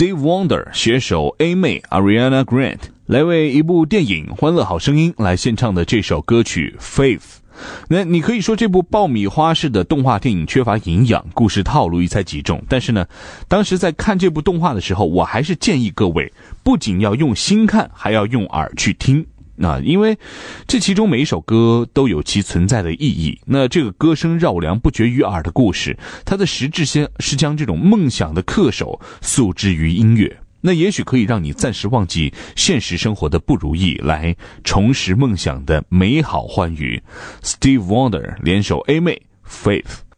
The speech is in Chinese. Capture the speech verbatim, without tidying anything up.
Steve Wonder 携手 A 妹 Ariana Grande 来为一部电影《欢乐好声音》来献唱的这首歌曲 Faith。那你可以说这部爆米花式的动画电影缺乏营养，故事套路一猜即中，但是呢，当时在看这部动画的时候，我还是建议各位不仅要用心看，还要用耳去听。那因为这其中每一首歌都有其存在的意义，那这个歌声绕梁不绝于耳的故事，它的实质先是将这种梦想的恪守诉之于音乐，那也许可以让你暂时忘记现实生活的不如意，来重拾梦想的美好欢愉。 Steve Wonder 联手 A 妹 Faith。